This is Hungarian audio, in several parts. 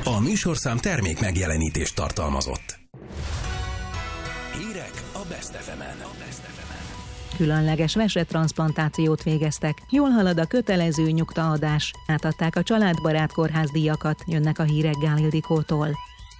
A műsorszám termék megjelenítést tartalmazott. Hírek a Best FM-en. Különleges vesetranszplantációt végeztek. Jól halad a kötelező nyugtaadás. Átadták a Családbarát Kórház díjakat. Jönnek a hírek Gál Ildikótól.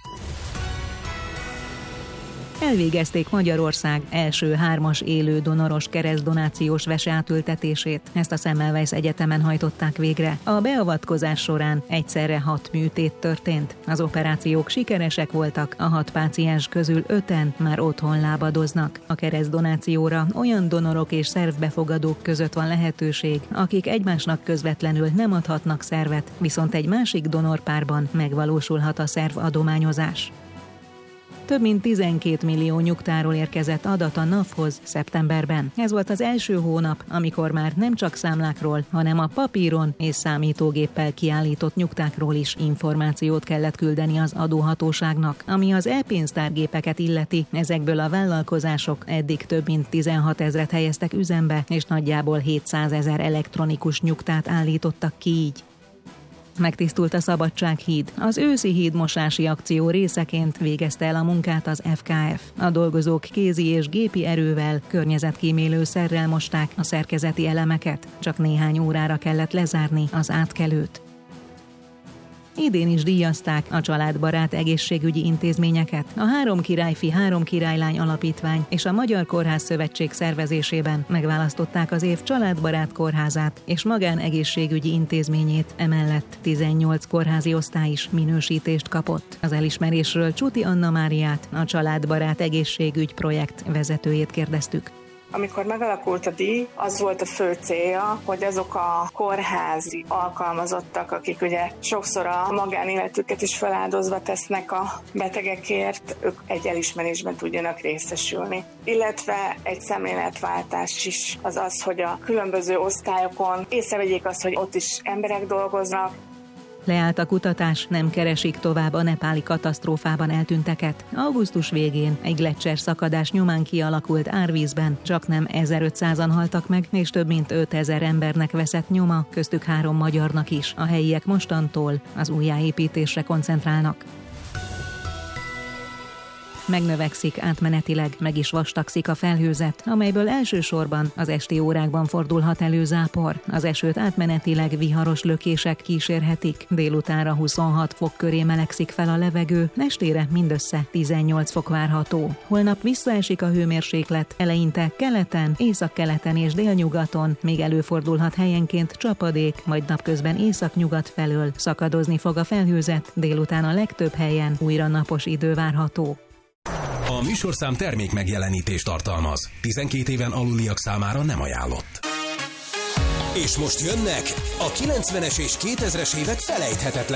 Elvégezték Magyarország első 3-as élő donoros keresztdonációs veseátültetését. Ezt a Semmelweis Egyetemen hajtották végre. A beavatkozás során egyszerre 6 műtét történt. Az operációk sikeresek voltak, a 6 páciens közül 5-en már otthon lábadoznak. A keresztdonációra olyan donorok és szervbefogadók között van lehetőség, akik egymásnak közvetlenül nem adhatnak szervet, viszont egy másik donorpárban megvalósulhat a szervadományozás. Több mint 12 millió nyugtáról érkezett adat a NAV-hoz szeptemberben. Ez volt az első hónap, amikor már nem csak számlákról, hanem a papíron és számítógéppel kiállított nyugtákról is információt kellett küldeni az adóhatóságnak. Ami az e-pénztárgépeket illeti, ezekből a vállalkozások eddig több mint 16 000-et helyeztek üzembe, és nagyjából 700 000 elektronikus nyugtát állítottak ki így. Megtisztult a Szabadsághíd. Az őszi hídmosási akció részeként végezte el a munkát az FKF. A dolgozók kézi és gépi erővel, környezetkímélő szerrel mosták a szerkezeti elemeket. Csak néhány órára kellett lezárni az átkelőt. Idén is díjazták a Családbarát egészségügyi intézményeket. A Három Királyfi, Három Királylány Alapítvány és a Magyar Kórház Szövetség szervezésében megválasztották az év Családbarát Kórházát és magánegészségügyi intézményét, emellett 18 kórházi osztály is minősítést kapott. Az elismerésről Csuti Anna Máriát, a Családbarát egészségügy projekt vezetőjét kérdeztük. Amikor megalakult a díj, az volt a fő célja, hogy azok a kórházi alkalmazottak, akik ugye sokszor a magánéletüket is feláldozva tesznek a betegekért, ők egy elismerésben tudjanak részesülni. Illetve egy szemléletváltás is az, hogy a különböző osztályokon észrevegyék azt, hogy ott is emberek dolgoznak. Leállt a kutatás, nem keresik tovább a nepáli katasztrófában eltűnteket. Augusztus végén egy gleccser szakadás nyomán kialakult árvízben csaknem 1500-an haltak meg, és több mint 5000 embernek veszett nyoma, köztük 3 magyarnak is. A helyiek mostantól az újjáépítésre koncentrálnak. Megnövekszik átmenetileg, meg is vastagszik a felhőzet, amelyből elsősorban az esti órákban fordulhat elő zápor. Az esőt átmenetileg viharos lökések kísérhetik. Délutánra 26 fok köré melegszik fel a levegő, estére mindössze 18 fok várható. Holnap visszaesik a hőmérséklet, eleinte keleten, északkeleten és délnyugaton, még előfordulhat helyenként csapadék, majd napközben északnyugat felől szakadozni fog a felhőzet, délután a legtöbb helyen újra napos idő várható. A műsorszám termék megjelenítést tartalmaz. 12 éven aluliak számára nem ajánlott. És most jönnek a 90-es és 2000-es évek felejthetetlen